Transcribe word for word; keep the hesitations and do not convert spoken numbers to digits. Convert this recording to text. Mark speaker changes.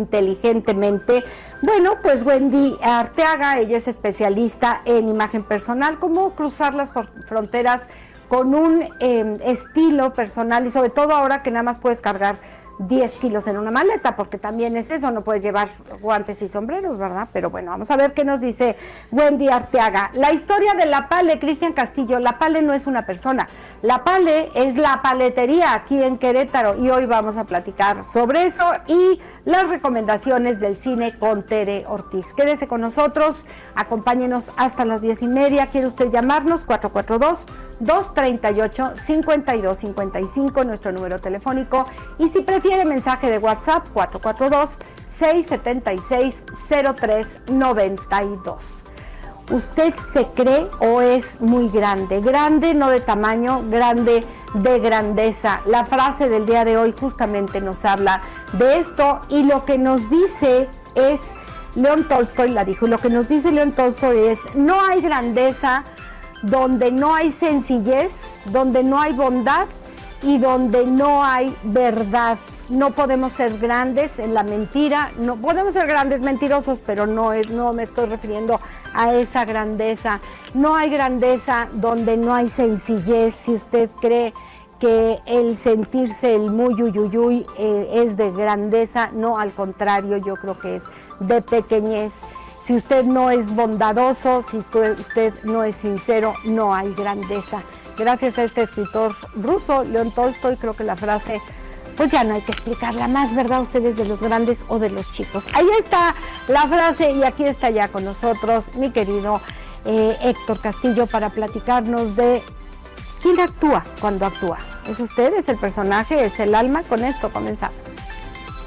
Speaker 1: inteligentemente. Bueno, pues Wendy Arteaga, ella es especialista en imagen personal, cómo cruzar las fronteras con un eh, estilo personal y sobre todo ahora que nada más puedes cargar diez kilos en una maleta, porque también es eso, no puedes llevar guantes y sombreros, ¿verdad? Pero bueno, vamos a ver qué nos dice Wendy Arteaga. La historia de La Pale, Cristian Castillo. La Pale no es una persona, La Pale es la paletería aquí en Querétaro y hoy vamos a platicar sobre eso y las recomendaciones del cine con Tere Ortiz. Quédese con nosotros, acompáñenos hasta las diez y media. ¿Quiere usted llamarnos? cuatro cuatro dos, dos tres ocho, cinco dos cinco cinco, nuestro número telefónico, y si prefiere mensaje de WhatsApp, cuatro cuatro dos, seis siete seis, cero tres nueve dos. ¿Usted se cree o es muy grande? Grande no de tamaño, grande de grandeza. La frase del día de hoy justamente nos habla de esto y lo que nos dice es, León Tolstoy la dijo, y lo que nos dice León Tolstoy es, no hay grandeza donde no hay sencillez, donde no hay bondad y donde no hay verdad. No podemos ser grandes en la mentira, no podemos ser grandes mentirosos, pero no, es, no me estoy refiriendo a esa grandeza. No hay grandeza donde no hay sencillez. Si usted cree que el sentirse el muy uyuyuy eh, es de grandeza, no, al contrario, yo creo que es de pequeñez. Si usted no es bondadoso, si usted no es sincero, no hay grandeza. Gracias a este escritor ruso, León Tolstoy, creo que la frase, pues ya no hay que explicarla más, ¿verdad? Ustedes de los grandes o de los chicos. Ahí está la frase y aquí está ya con nosotros mi querido eh, Héctor Castillo para platicarnos de quién actúa cuando actúa. ¿Es usted? ¿Es el personaje? ¿Es el alma? Con esto comenzamos.